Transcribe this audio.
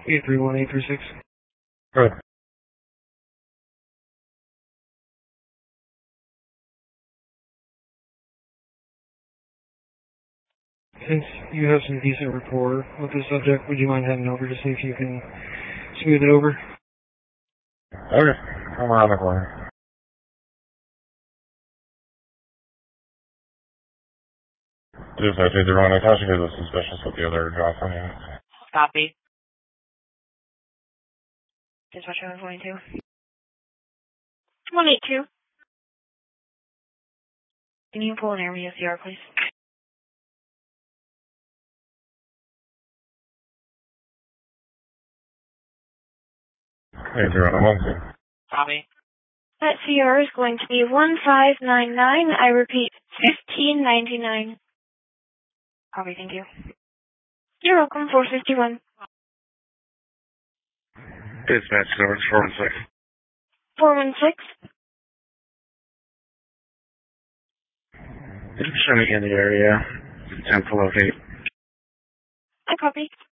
831-836. Good. Since you have some decent rapport with the subject, would you mind heading over to see if you can smooth it over? Okay. I'm around the corner. Just I take the wrong Natasha because it's suspicious with the other drop on you. Copy. Dispatcher 122. 182. Can you pull an area CR, please? Hey, you're on a 1. Copy. That CR is going to be 1599. I repeat, 1599. Copy, thank you. You're welcome, 451. Dispatch service 416. 416. Just show me in the area. Attempt to locate. I copy.